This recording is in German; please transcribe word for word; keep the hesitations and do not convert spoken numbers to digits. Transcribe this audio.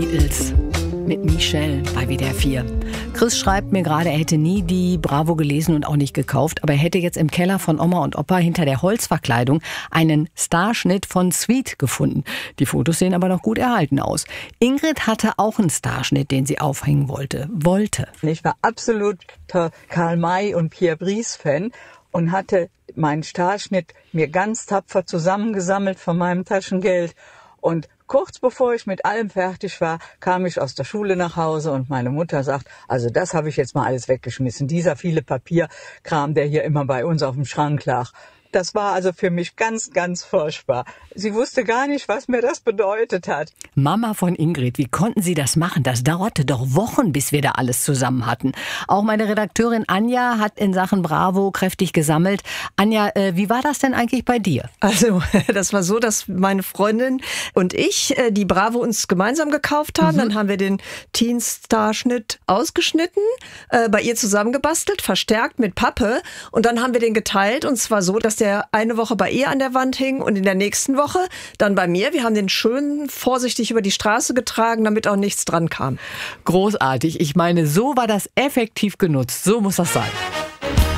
Beatles mit Michelle bei W D R vier. Chris schreibt mir gerade, er hätte nie die Bravo gelesen und auch nicht gekauft, aber er hätte jetzt im Keller von Oma und Opa hinter der Holzverkleidung einen Starschnitt von Sweet gefunden. Die Fotos sehen aber noch gut erhalten aus. Ingrid hatte auch einen Starschnitt, den sie aufhängen wollte. Wollte. Ich war absoluter Karl May und Pierre Brice-Fan und hatte meinen Starschnitt mir ganz tapfer zusammengesammelt von meinem Taschengeld. Und kurz bevor ich mit allem fertig war, kam ich aus der Schule nach Hause und meine Mutter sagt, also das habe ich jetzt mal alles weggeschmissen. Dieser viele Papierkram, der hier immer bei uns auf dem Schrank lag. Das war also für mich ganz, ganz furchtbar. Sie wusste gar nicht, was mir das bedeutet hat. Mama von Ingrid, wie konnten Sie das machen? Das dauerte doch Wochen, bis wir da alles zusammen hatten. Auch meine Redakteurin Anja hat in Sachen Bravo kräftig gesammelt. Anja, äh, wie war das denn eigentlich bei dir? Also, das war so, dass meine Freundin und ich äh, die Bravo uns gemeinsam gekauft haben. Mhm. Dann haben wir den Teen-Starschnitt ausgeschnitten, äh, bei ihr zusammengebastelt, verstärkt mit Pappe. Und dann haben wir den geteilt, und zwar so, dass der eine Woche bei ihr an der Wand hing und in der nächsten Woche dann bei mir. Wir haben den schön vorsichtig über die Straße getragen, damit auch nichts dran kam. Großartig. Ich meine, so war das effektiv genutzt. So muss das sein.